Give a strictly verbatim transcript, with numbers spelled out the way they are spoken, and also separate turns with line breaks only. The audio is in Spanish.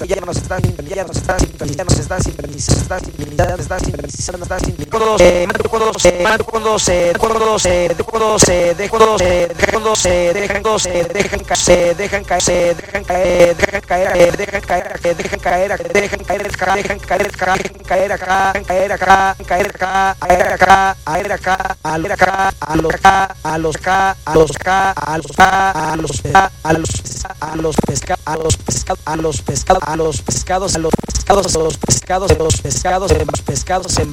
ya nos está ya nos está ya nos está sintonizando, está sintonizando, está sintonizando, está sintonizando. Cuando se cuando se cuando se cuando se de cuando se cuando se dejan cuando se dejan caer, dejan caer, se dejan caer, dejan caer, dejan caer, dejan caer, dejan caer, dejan caer, dejan caer acá, caer acá, caer acá, caer acá, caer acá, al acá, a los acá, a los acá, a los acá, a los acá, a los a los a los pescados, a los pescados, a los pescados, a los pescados, a los pescados, a los pescados, a los pescados, a los pescados,